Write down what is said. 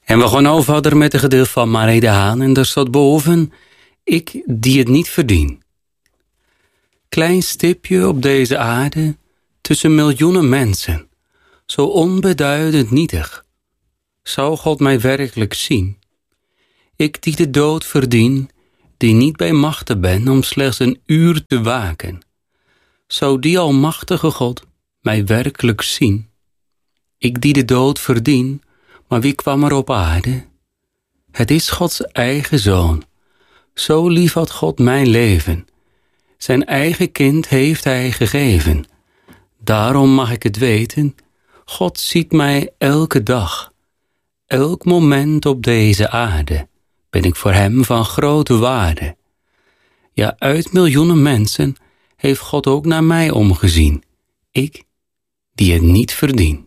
En we gaan nou verder met het gedeelte van Marie de Haan. En daar staat boven: ik die het niet verdien. Klein stipje op deze aarde, tussen miljoenen mensen, zo onbeduidend nietig. Zou God mij werkelijk zien? Ik die de dood verdien, die niet bij machte ben om slechts een uur te waken. Zou die almachtige God mij werkelijk zien? Ik die de dood verdien, maar wie kwam er op aarde? Het is Gods eigen Zoon. Zo lief had God mijn leven. Zijn eigen kind heeft Hij gegeven. Daarom mag ik het weten, God ziet mij elke dag. Elk moment op deze aarde ben ik voor Hem van grote waarde. Ja, uit miljoenen mensen heeft God ook naar mij omgezien. Ik, die het niet verdien.